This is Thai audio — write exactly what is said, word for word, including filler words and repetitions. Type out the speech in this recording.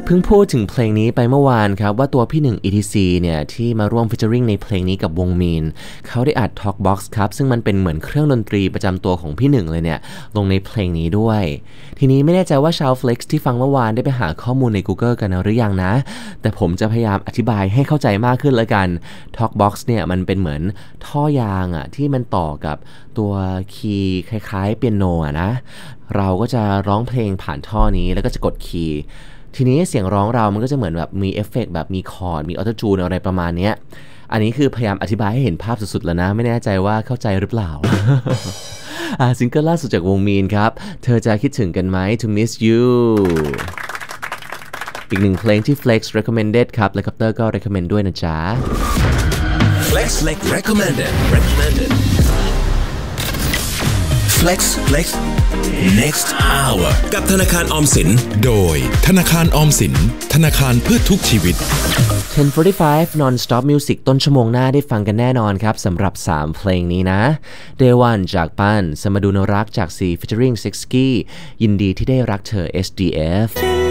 เพิ่งพูดถึงเพลงนี้ไปเมื่อวานครับว่าตัวพี่หนึ่ง อี ที ซี เนี่ยที่มาร่วมฟีเจอริงในเพลงนี้กับวงมีนเขาได้อัด Talkbox ครับซึ่งมันเป็นเหมือนเครื่องดนตรีประจำตัวของพี่หนึ่งเลยเนี่ยลงในเพลงนี้ด้วยทีนี้ไม่แน่ใจว่าชาว Flex ที่ฟังเมื่อวานได้ไปหาข้อมูลใน Google กันหรือยังนะแต่ผมจะพยายามอธิบายให้เข้าใจมากขึ้นแล้วกัน Talkbox เนี่ยมันเป็นเหมือนท่อยางอ่ะที่มันต่อกับตัวคีย์คล้ายๆเปียโนอ่ะนะเราก็จะร้องเพลงผ่านท่อนี้แล้วก็จะกดคีย์ทีนี้เสียงร้องเรามันก็จะเหมือนแบบมีเอฟเฟกต์แบบมีคอร์ดมีออโต้จูนอะไรประมาณนี้อันนี้คือพยายามอธิบายให้เห็นภาพสุดๆแล้วนะไม่แน่ใจว่าเข้าใจหรือเปล่า อ่าซิงเกิลล่าสุดจากวงมีนครับเธอจะคิดถึงกันไหม To Miss You อีกหนึ่งเพลงที่ Flex recommended ครับและคัปเตอร์ก็ recommend ด้วยนะจ๊ะ Flex Flex recommended recommended Flex Flex next hour กับธนาคารออมสินโดยธนาคารออมสินธนาคารเพื่อทุกชีวิตเท็น ฟอร์ตี้ไฟว์ non-stop music ต้นชั่วโมงหน้าได้ฟังกันแน่นอนครับสำหรับสามเพลงนี้นะ Day One จากปันสมดุลรักจาก C featuring ซิกซ์ กี้ยินดีที่ได้รักเธอ เอส ดี เอฟ